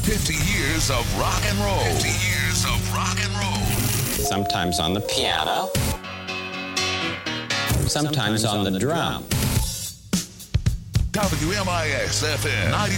50 years of rock and roll. 50 years of rock and roll. Sometimes on the piano. Sometimes on the drum. WMIX FM 90.